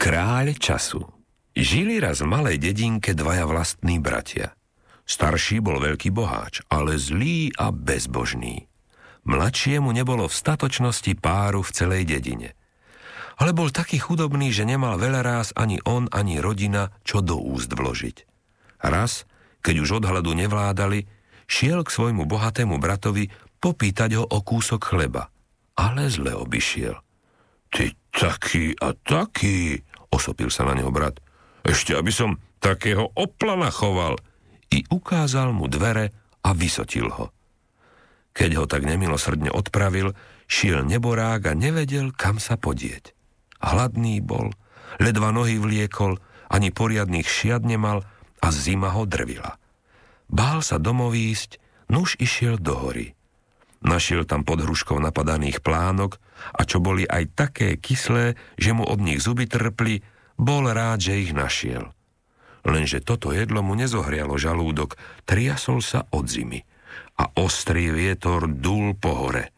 Kráľ času. Žili raz v malej dedinke dvaja vlastní bratia. Starší bol veľký boháč, ale zlý a bezbožný. Mladšiemu nebolo v statočnosti páru v celej dedine. Ale bol taký chudobný, že nemal veľa ráz ani on, ani rodina, čo do úst vložiť. Raz, keď už od hladu nevládali, šiel k svojmu bohatému bratovi popýtať ho o kúsok chleba. Ale zle obišiel. Ty taký a taký, osopil sa na neho brat. Ešte aby som takého oplana choval. I ukázal mu dvere a vysotil ho. Keď ho tak nemilosrdne odpravil, šiel neborák a nevedel, kam sa podieť. Hladný bol, ledva nohy vliekol, ani poriadnych šiat nemal a zima ho drvila. Bál sa domov ísť, nuž išiel do hory. Našiel tam pod hruškou napadaných plánok a čo boli aj také kyslé, že mu od nich zuby trpli, bol rád, že ich našiel. Lenže toto jedlo mu nezohrialo žalúdok, triasol sa od zimy a ostrý vietor dúl po hore.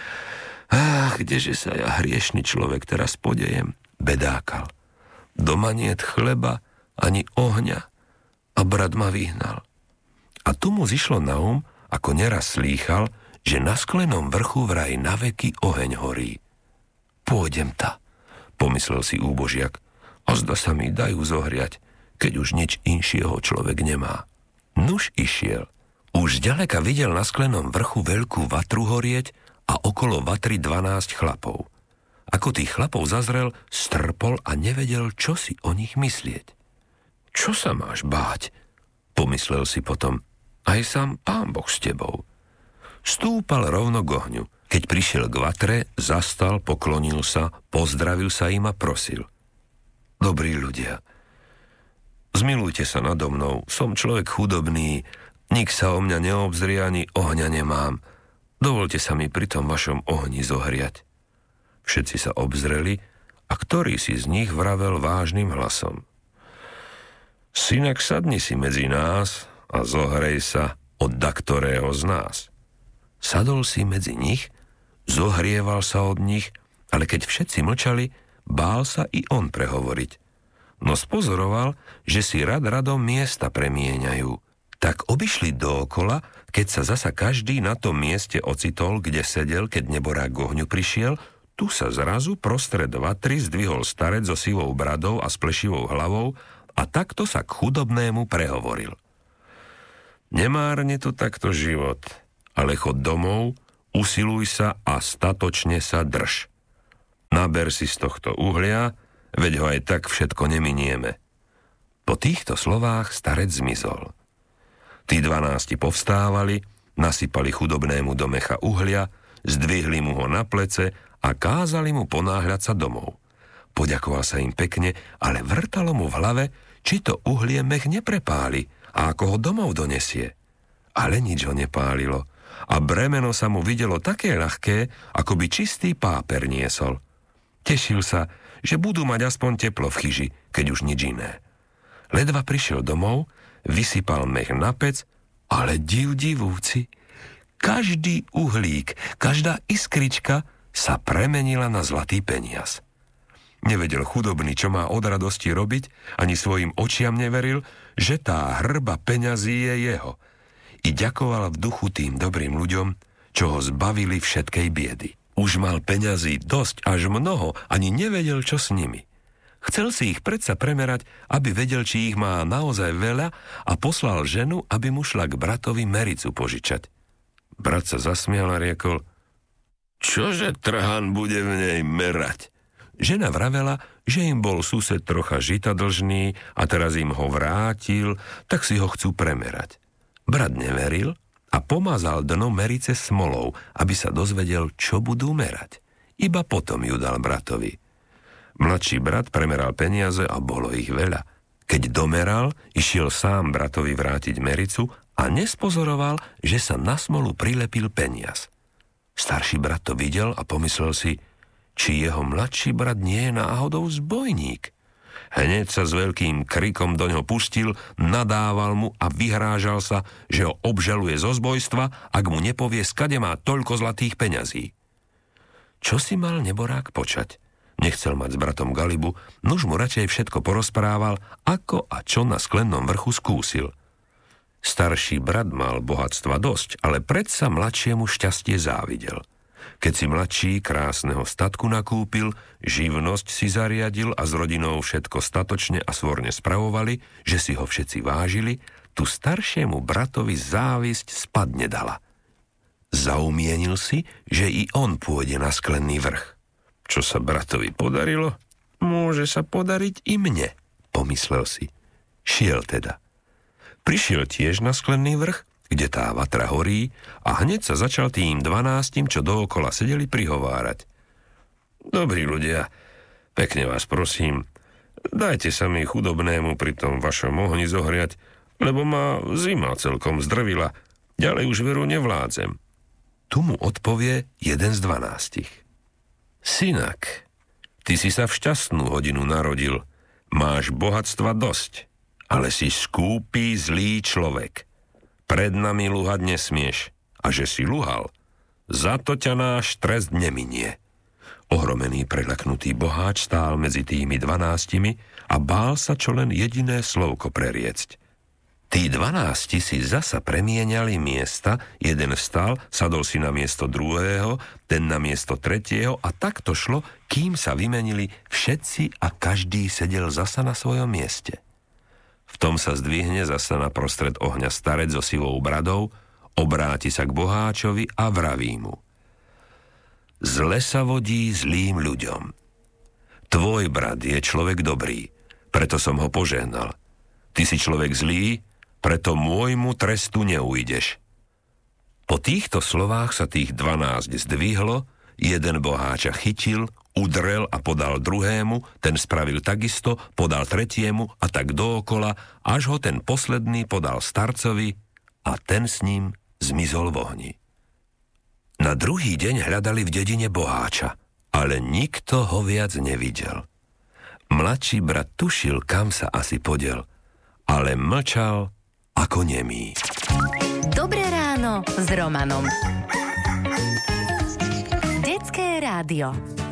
Kdeže sa ja, hriešny človek, teraz podejem, bedákal. Doma niet chleba, ani ohňa a brat ma vyhnal. A tu mu zišlo na ako neraz slýchal, že na sklenom vrchu vraj naveky oheň horí. Pôjdem ta, pomyslel si úbožiak, a zda sa mi dajú zohriať, keď už nič inšieho človek nemá. Nuž išiel. Už ďaleka videl na sklenom vrchu veľkú vatru horieť a okolo vatry 12 chlapov. Ako tých chlapov zazrel, strpol a nevedel, čo si o nich myslieť. Čo sa máš báť? Pomyslel si potom. Aj sám Pán Boh s tebou. Stúpal rovno k ohňu. Keď prišiel k vatre, zastal, poklonil sa, pozdravil sa im a prosil. Dobrí ľudia, zmilujte sa nado mnou, som človek chudobný, nik sa o mňa neobzrie, ani ohňa nemám. Dovolte sa mi pri tom vašom ohni zohriať. Všetci sa obzreli a ktorý si z nich vravel vážnym hlasom. Synak, sadni si medzi nás a zohrej sa od daktorého z nás. Sadol si medzi nich, zohrieval sa od nich, ale keď všetci mlčali, bál sa i on prehovoriť. No spozoroval, že si radom miesta premieňajú. Tak obišli dookola, keď sa zasa každý na tom mieste ocitol, kde sedel, keď neborák k ohňu prišiel, tu sa zrazu prostred vatry zdvihol starec so sivou bradou a s plešivou hlavou a takto sa k chudobnému prehovoril. Nemárni tu takto život, ale chod domov, usiluj sa a statočne sa drž. Naber si z tohto uhlia, veď ho aj tak všetko neminieme. Po týchto slovách starec zmizol. Tí 12 povstávali, nasypali chudobnému do mecha uhlia, zdvihli mu ho na plece a kázali mu ponáhľať sa domov. Poďakoval sa im pekne, ale vrtalo mu v hlave, či to uhlie mech neprepáli a ako ho domov donesie. Ale nič ho nepálilo a bremeno sa mu videlo také ľahké, ako by čistý páper niesol. Tešil sa, že budú mať aspoň teplo v chyži, keď už nič iné. Ledva prišiel domov, vysypal mech na pec, ale divúci, každý uhlík, každá iskrička sa premenila na zlatý peniaz. Nevedel chudobný, čo má od radosti robiť, ani svojim očiam neveril, že tá hrba peňazí je jeho. I ďakoval v duchu tým dobrým ľuďom, čo ho zbavili všetkej biedy. Už mal peňazí dosť až mnoho, ani nevedel, čo s nimi. Chcel si ich predsa premerať, aby vedel, či ich má naozaj veľa a poslal ženu, aby mu šla k bratovi mericu požičať. Brat sa zasmial a riekol, čože trhan bude v nej merať? Žena vravela, že im bol sused trocha žita dlžný a teraz im ho vrátil, tak si ho chcú premerať. Brat neveril a pomazal dno merice smolou, aby sa dozvedel, čo budú merať. Iba potom ju dal bratovi. Mladší brat premeral peniaze a bolo ich veľa. Keď domeral, išiel sám bratovi vrátiť mericu a nespozoroval, že sa na smolu prilepil peniaz. Starší brat to videl a pomyslel si, či jeho mladší brat nie je náhodou zbojník. Hneď sa s veľkým krikom doňho pustil, nadával mu a vyhrážal sa, že ho obžaluje zo zbojstva, ak mu nepovie, skade má toľko zlatých peňazí. Čo si mal neborák počať? Nechcel mať s bratom galibu, nuž mu radšej všetko porozprával, ako a čo na sklennom vrchu skúsil. Starší brat mal bohatstva dosť, ale predsa mladšiemu šťastie závidel. Keď si mladší krásneho statku nakúpil, živnosť si zariadil a s rodinou všetko statočne a svorne spravovali, že si ho všetci vážili, tu staršiemu bratovi závisť spadne dala. Zaumienil si, že i on pôjde na sklenný vrch. Čo sa bratovi podarilo, môže sa podariť i mne, pomyslel si. Šiel teda. Prišiel tiež na sklenný vrch, kde tá vatra horí, a hneď sa začal tým 12, čo dookola sedeli, prihovárať. Dobrí ľudia, pekne vás prosím, dajte sa mi chudobnému pri tom vašom ohni zohriať, lebo ma zima celkom zdrvila, ďalej už veru nevládzem. Tu mu odpovie jeden z 12. Synak, ty si sa v šťastnú hodinu narodil, máš bohatstva dosť, ale si skúpý, zlý človek. Pred nami luhať nesmieš, a že si luhal, za to ťa náš trest neminie. Ohromený, preľaknutý boháč stál medzi tými 12 a bál sa čo len jediné slovko preriecť. Tí 12 si zasa premieniali miesta, jeden vstal, sadol si na miesto druhého, ten na miesto tretieho a tak to šlo, kým sa vymenili všetci a každý sedel zasa na svojom mieste. V tom sa zdvihne zasa na prostred ohňa starec so sivou bradou, obráti sa k boháčovi a vraví mu. Zle sa vodí zlým ľuďom. Tvoj brat je človek dobrý, preto som ho požehnal. Ty si človek zlý, preto môjmu trestu neujdeš. Po týchto slovách sa tých 12 zdvihlo, jeden boháča chytil, udrel a podal druhému, ten spravil takisto, podal tretiemu a tak dookola, až ho ten posledný podal starcovi a ten s ním zmizol v ohni. Na druhý deň hľadali v dedine boháča, ale nikto ho viac nevidel. Mladší brat tušil, kam sa asi podiel, ale mlčal ako nemý. Dobré ráno s Romanom. Detské rádio.